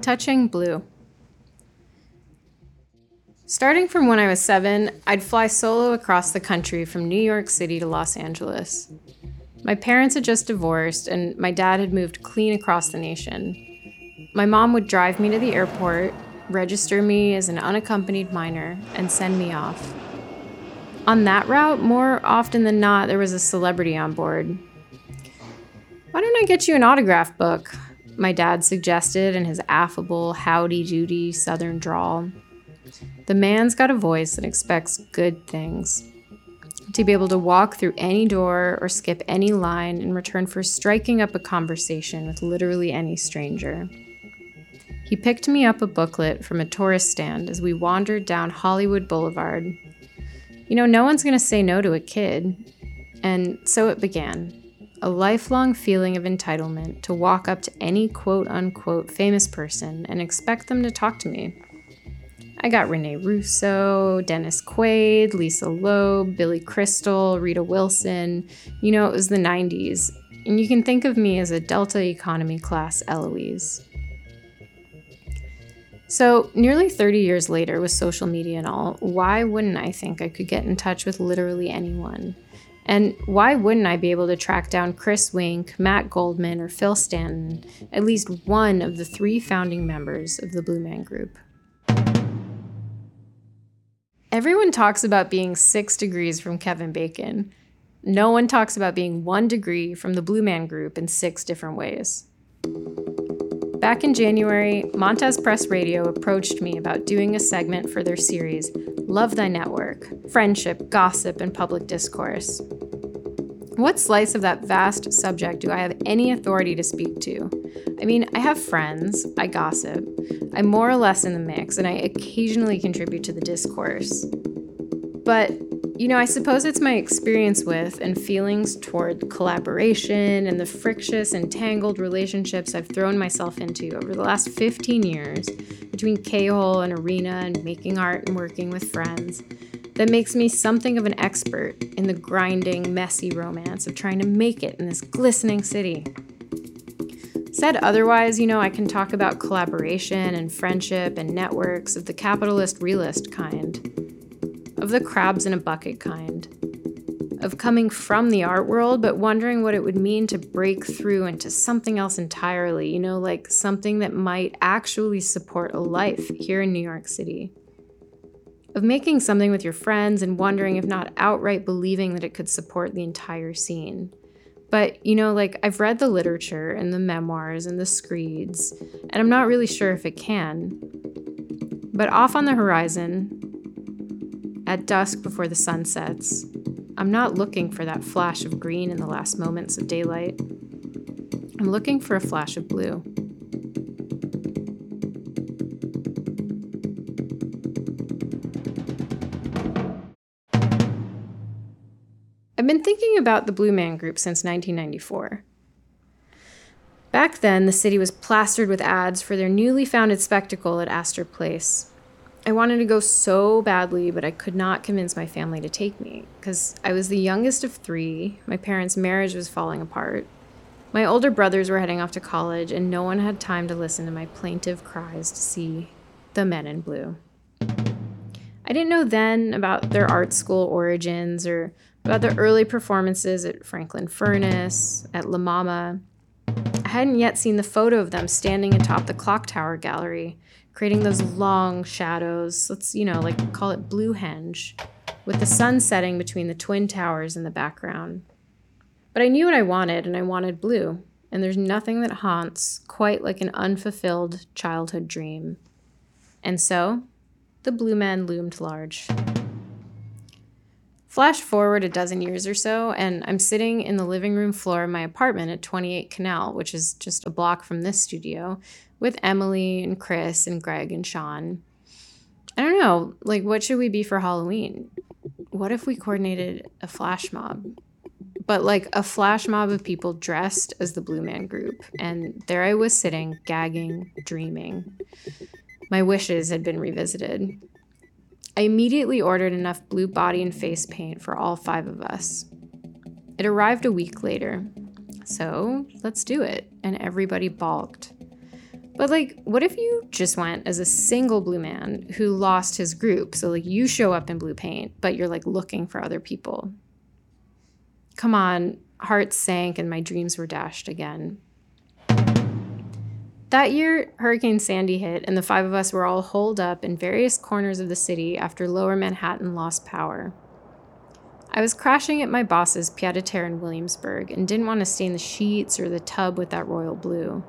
Touching Blue. Starting from when I was 7, I'd fly solo across the country from New York City to Los Angeles. My parents had just divorced, and my dad had moved clean across the nation. My mom would drive me to the airport, register me as an unaccompanied minor, and send me off. On that route, more often than not, there was a celebrity on board. "Why don't I get you an autograph book?" my dad suggested in his affable, howdy-doody southern drawl. The man's got a voice and expects good things. To be able to walk through any door or skip any line in return for striking up a conversation with literally any stranger. He picked me up a booklet from a tourist stand as we wandered down Hollywood Boulevard. No one's going to say no to a kid. And so it began. A lifelong feeling of entitlement to walk up to any quote-unquote famous person and expect them to talk to me. I got Rene Russo, Dennis Quaid, Lisa Loeb, Billy Crystal, Rita Wilson. It was the 90s. And you can think of me as a Delta economy class Eloise. So, nearly 30 years later, with social media and all, why wouldn't I think I could get in touch with literally anyone? And why wouldn't I be able to track down Chris Wink, Matt Goldman, or Phil Stanton, at least one of the 3 founding members of the Blue Man Group? Everyone talks about being 6 degrees from Kevin Bacon. No one talks about being 1 degree from the Blue Man Group in 6 different ways. Back in January, Montez Press Radio approached me about doing a segment for their series, Love Thy Network, Friendship, Gossip, and Public Discourse. What slice of that vast subject do I have any authority to speak to? I have friends, I gossip, I'm more or less in the mix, and I occasionally contribute to the discourse. But, I suppose it's my experience with and feelings toward collaboration and the frictious and tangled relationships I've thrown myself into over the last 15 years between K-Hole and Arena and making art and working with friends that makes me something of an expert in the grinding, messy romance of trying to make it in this glistening city. Said otherwise, I can talk about collaboration and friendship and networks of the capitalist realist kind, of the crabs in a bucket kind, of coming from the art world but wondering what it would mean to break through into something else entirely, like something that might actually support a life here in New York City. Of making something with your friends and wondering if not outright believing that it could support the entire scene. But, I've read the literature and the memoirs and the screeds, and I'm not really sure if it can. But off on the horizon, at dusk before the sun sets, I'm not looking for that flash of green in the last moments of daylight. I'm looking for a flash of blue. I've been thinking about the Blue Man Group since 1994. Back then, the city was plastered with ads for their newly founded spectacle at Astor Place. I wanted to go so badly, but I could not convince my family to take me, because I was the youngest of 3, my parents' marriage was falling apart, my older brothers were heading off to college, and no one had time to listen to my plaintive cries to see the men in blue. I didn't know then about their art school origins or about their early performances at Franklin Furnace, at La Mama. I hadn't yet seen the photo of them standing atop the clock tower gallery, creating those long shadows, let's, call it Bluehenge, with the sun setting between the twin towers in the background. But I knew what I wanted, and I wanted blue, and there's nothing that haunts quite like an unfulfilled childhood dream. And so, the Blue Men loomed large. Flash forward a dozen years or so, and I'm sitting in the living room floor of my apartment at 28 Canal, which is just a block from this studio, with Emily and Chris and Greg and Sean. I don't know, what should we be for Halloween? What if we coordinated a flash mob? But a flash mob of people dressed as the Blue Man Group, and there I was sitting, gagging, dreaming. My wishes had been revisited. I immediately ordered enough blue body and face paint for all 5 of us. It arrived a week later. So let's do it. And everybody balked. But what if you just went as a single blue man who lost his group? So you show up in blue paint, but you're looking for other people. Come on, hearts sank and my dreams were dashed again. That year, Hurricane Sandy hit, and the 5 of us were all holed up in various corners of the city after Lower Manhattan lost power. I was crashing at my boss's pied-à-terre in Williamsburg and didn't want to stay in the sheets or the tub with that royal blue.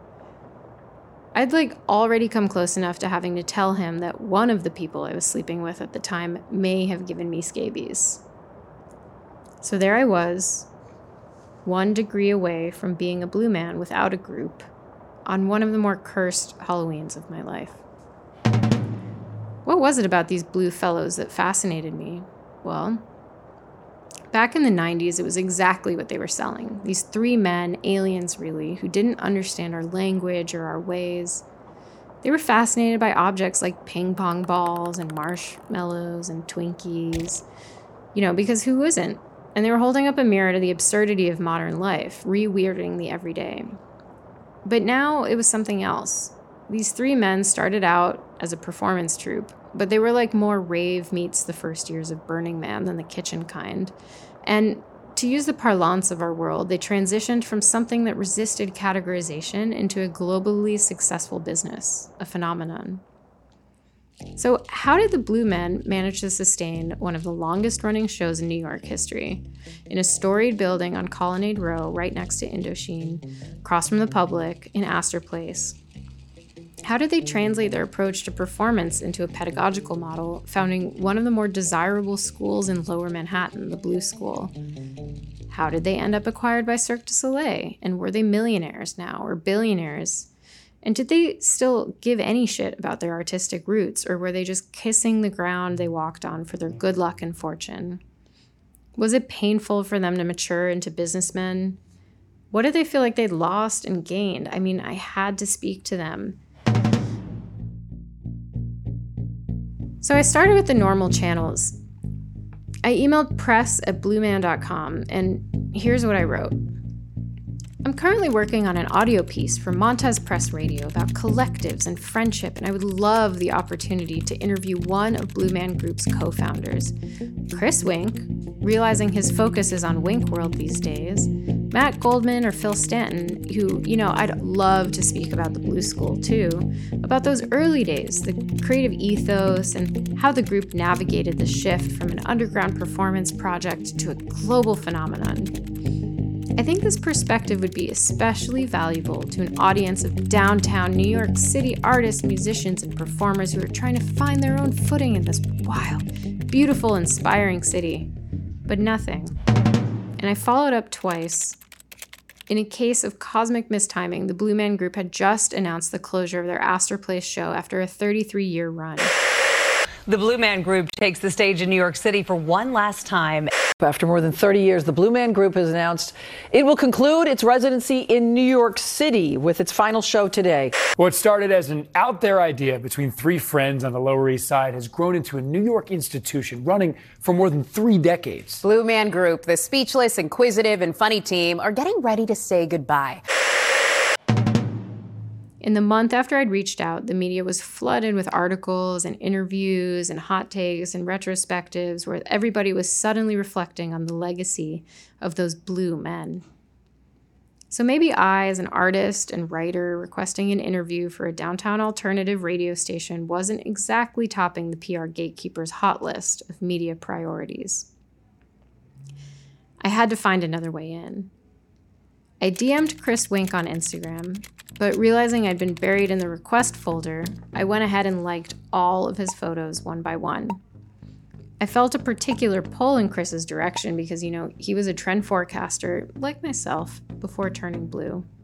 I'd already come close enough to having to tell him that one of the people I was sleeping with at the time may have given me scabies. So there I was, 1 degree away from being a blue man without a group, on one of the more cursed Halloweens of my life. What was it about these blue fellows that fascinated me? Well, back in the 90s, it was exactly what they were selling. These 3 men, aliens really, who didn't understand our language or our ways. They were fascinated by objects like ping pong balls and marshmallows and Twinkies. Because who isn't? And they were holding up a mirror to the absurdity of modern life, re-weirding the everyday. But now it was something else. These 3 men started out as a performance troupe, but they were more rave meets the first years of Burning Man than the kitchen kind. And to use the parlance of our world, they transitioned from something that resisted categorization into a globally successful business, a phenomenon. So how did the Blue Men manage to sustain one of the longest running shows in New York history, in a storied building on Colonnade Row right next to Indochine, across from the Public, in Astor Place? How did they translate their approach to performance into a pedagogical model, founding one of the more desirable schools in Lower Manhattan, the Blue School? How did they end up acquired by Cirque du Soleil? And were they millionaires now, or billionaires? And did they still give any shit about their artistic roots, or were they just kissing the ground they walked on for their good luck and fortune? Was it painful for them to mature into businessmen? What did they feel like they'd lost and gained? I had to speak to them. So I started with the normal channels. I emailed press@blueman.com, and here's what I wrote. I'm currently working on an audio piece for Montez Press Radio about collectives and friendship, and I would love the opportunity to interview one of Blue Man Group's co-founders, Chris Wink, realizing his focus is on Wink World these days, Matt Goldman or Phil Stanton, who, I'd love to speak about the Blue School too, about those early days, the creative ethos, and how the group navigated the shift from an underground performance project to a global phenomenon. I think this perspective would be especially valuable to an audience of downtown New York City artists, musicians, and performers who are trying to find their own footing in this wild, beautiful, inspiring city. But nothing. And I followed up twice. In a case of cosmic mistiming, the Blue Man Group had just announced the closure of their Astor Place show after a 33-year run. The Blue Man Group takes the stage in New York City for one last time. After more than 30 years, the Blue Man Group has announced it will conclude its residency in New York City with its final show today. What started as an out there idea between 3 friends on the Lower East Side has grown into a New York institution running for more than 3 decades. Blue Man Group, the speechless, inquisitive, and funny team, are getting ready to say goodbye. In the month after I'd reached out, the media was flooded with articles and interviews and hot takes and retrospectives where everybody was suddenly reflecting on the legacy of those blue men. So maybe I, as an artist and writer requesting an interview for a downtown alternative radio station, wasn't exactly topping the PR gatekeeper's hot list of media priorities. I had to find another way in. I DM'd Chris Wink on Instagram, but realizing I'd been buried in the request folder, I went ahead and liked all of his photos one by one. I felt a particular pull in Chris's direction because, he was a trend forecaster, like myself, before turning blue.